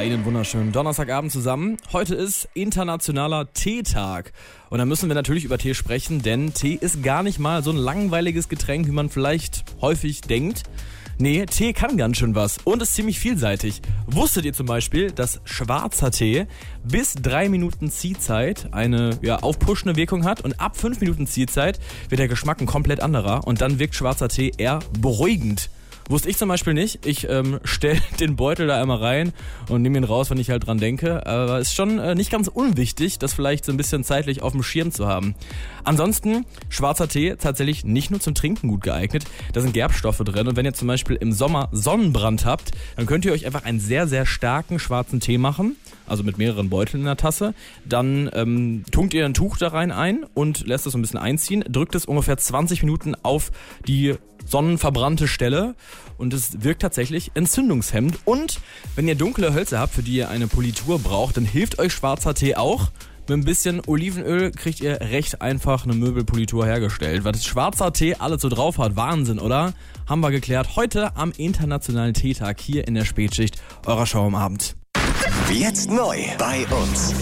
Einen wunderschönen Donnerstagabend zusammen. Heute ist internationaler Teetag. Und da müssen wir natürlich über Tee sprechen, denn Tee ist gar nicht mal so ein langweiliges Getränk, wie man vielleicht häufig denkt. Nee, Tee kann ganz schön was und ist ziemlich vielseitig. Wusstet ihr zum Beispiel, dass schwarzer Tee bis 3 Minuten Ziehzeit eine aufpuschende Wirkung hat und ab 5 Minuten Ziehzeit wird der Geschmack ein komplett anderer und dann wirkt schwarzer Tee eher beruhigend. Wusste ich zum Beispiel nicht. Ich stelle den Beutel da einmal rein und nehme ihn raus, wenn ich halt dran denke. Aber ist schon nicht ganz unwichtig, das vielleicht so ein bisschen zeitlich auf dem Schirm zu haben. Ansonsten, schwarzer Tee tatsächlich nicht nur zum Trinken gut geeignet. Da sind Gerbstoffe drin und wenn ihr zum Beispiel im Sommer Sonnenbrand habt, dann könnt ihr euch einfach einen sehr, sehr starken schwarzen Tee machen. Also mit mehreren Beuteln in der Tasse. Dann tunkt ihr ein Tuch da rein ein und lässt es so ein bisschen einziehen. Drückt es ungefähr 20 Minuten auf die sonnenverbrannte Stelle und es wirkt tatsächlich entzündungshemmend. Und wenn ihr dunkle Hölzer habt, für die ihr eine Politur braucht, dann hilft euch schwarzer Tee auch. Mit ein bisschen Olivenöl kriegt ihr recht einfach eine Möbelpolitur hergestellt. Was schwarzer Tee alles so drauf hat, Wahnsinn, oder? Haben wir geklärt. Heute am Internationalen Teetag hier in der Spätschicht eurer Show am Abend. Jetzt neu bei uns.